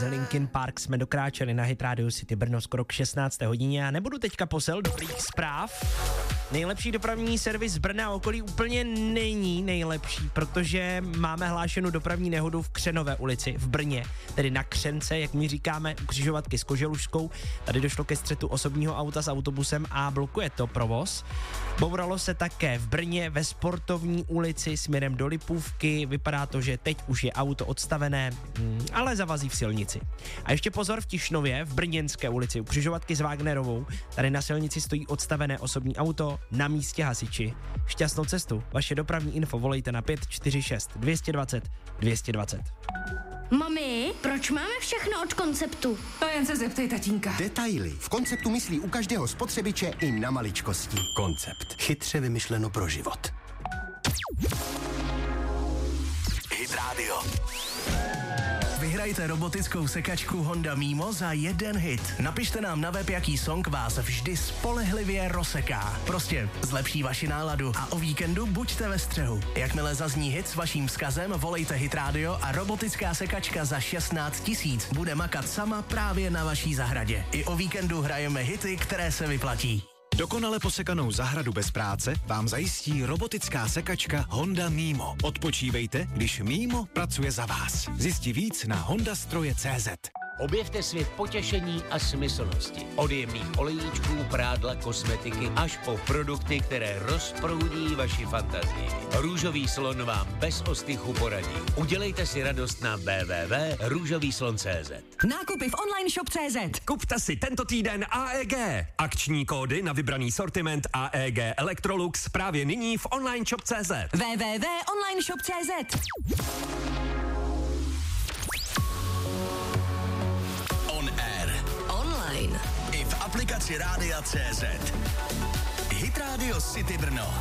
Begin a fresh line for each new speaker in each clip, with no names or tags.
z Linkin Park jsme dokráčeli na Hit Radio City Brno skoro k 16. hodině a nebudu teďka posel dobrých zpráv. Nejlepší dopravní servis Brna a okolí úplně není nejlepší, protože máme hlášenou dopravní nehodu v Křenové ulici v Brně, tedy na Křence, jak my říkáme, u křižovatky s Koželužskou. Tady došlo ke střetu osobního auta s autobusem a blokuje to provoz. Bouralo se také v Brně ve Sportovní ulici směrem do Lipůvky. Vypadá to, že teď už je auto odstavené, ale zavazí v silnici. A ještě pozor, v Tišnově, v Brněnské ulici u křižovatky s Wagnerovou. Tady na silnici stojí odstavené osobní auto, na místě hasiči. Šťastnou cestu. Vaše dopravní info volejte na 546 220 220.
Mami, proč máme všechno od Konceptu?
To jen se zeptej tatínka.
Detaily. V Konceptu myslí u každého spotřebiče i na maličkosti. Koncept. Chytře vymyšleno pro život.
Hit Radio. Vyhrajte robotickou sekačku Honda Mimo za jeden hit. Napište nám na web, jaký song vás vždy spolehlivě rozseká. Prostě zlepší vaši náladu a o víkendu buďte ve střehu. Jakmile zazní hit s vaším vzkazem, volejte Hit Radio a robotická sekačka za 16 000 bude makat sama právě na vaší zahradě. I o víkendu hrajeme hity, které se vyplatí.
Dokonale posekanou zahradu bez práce vám zajistí robotická sekačka Honda Mimo. Odpočívejte, když Mimo pracuje za vás. Zjistí víc na hondastroje.cz.
Objevte svět potěšení a smyslnosti. Od jemných olejíčků, prádla, kosmetiky až po produkty, které rozproudí vaši fantazii. Růžový slon vám bez ostychu poradí. Udělejte si radost na www.růžovýslon.cz.
Nákupy v online shop.cz.
Kupte si tento týden AEG. Akční kódy na vybraný sortiment AEG Electrolux právě nyní v online shop.cz.
www.onlineshop.cz.
Online. I v aplikaci Rádia.cz. Hit Radio City Brno.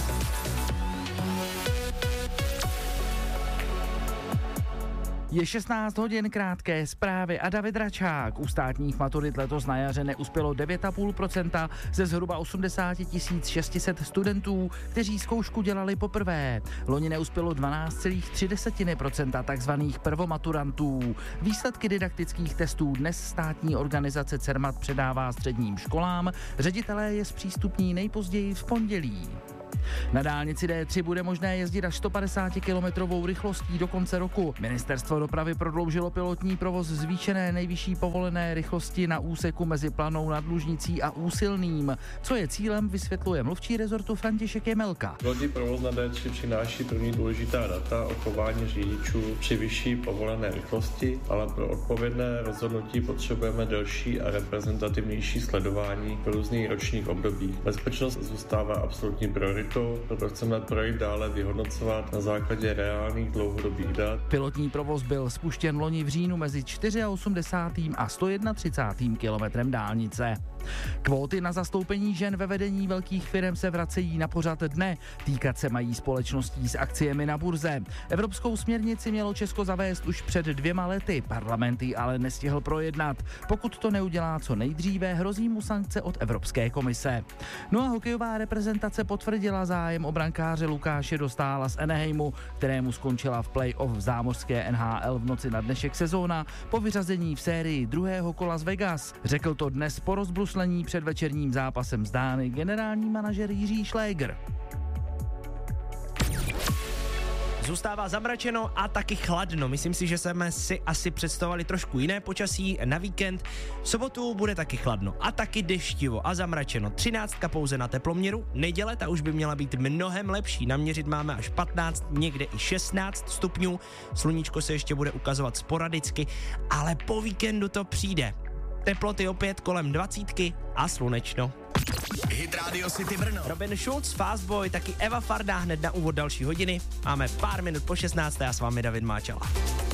Je 16 hodin, krátké zprávy a David Račák. U státních maturit letos na jaře neuspělo 9,5% ze zhruba 80 600 studentů, kteří zkoušku dělali poprvé. Loni neuspělo 12,3% takzvaných prvomaturantů. Výsledky didaktických testů dnes státní organizace Cermat předává středním školám. Ředitelé je zpřístupní nejpozději v pondělí. Na dálnici D3 bude možné jezdit až 150 km rychlostí do konce roku. Ministerstvo dopravy prodloužilo pilotní provoz zvýšené nejvyšší povolené rychlosti na úseku mezi Planou nad Lužnicí a Úsilným. Co je cílem, vysvětluje mluvčí rezortu František Jemelka.
Pilotní provoz na D3 přináší první důležitá data o chování řidičů při vyšší povolené rychlosti, ale pro odpovědné rozhodnutí potřebujeme delší a reprezentativnější sledování v různých ročních obdobích. Bezpečnost zůstává absolutní prioritou, proto chceme projekt dále vyhodnocovat na základě reálných dlouhodobých dat.
Pilotní provoz byl spuštěn loni v říjnu mezi 84. a 131. kilometrem dálnice. Kvóty na zastoupení žen ve vedení velkých firem se vracejí na pořad dne. Týkat se mají společností s akciemi na burze. Evropskou směrnici mělo Česko zavést už před 2 lety. Parlament ji ale nestihl projednat. Pokud to neudělá co nejdříve, hrozí mu sankce od Evropské komise. No a hokejová reprezentace potvrdila zájem o brankáře Lukáše Dostála z Anaheimu, kterému skončila v play-off v zámořské NHL v noci na dnešek sezóna po vyřazení v sérii druhého kola z Vegas. Řekl to dnes po rozbruslení před večerním zápasem z Dány generální manažer Jiří Šléger.
Zůstává zamračeno a taky chladno. Myslím si, že jsme si asi představovali trošku jiné počasí na víkend. V sobotu bude taky chladno a taky deštivo a zamračeno. 13 pouze na teploměru. Neděle ta už by měla být mnohem lepší. Naměřit máme až 15, někde i 16 stupňů. Sluníčko se ještě bude ukazovat sporadicky, ale po víkendu to přijde. Teploty opět kolem 20 a slunečno.
Hit Radio City Brno.
Robin Schulz, Fastboy, taky Eva Farda hned na úvod další hodiny. Máme pár minut po 16. a s vámi David Máčala.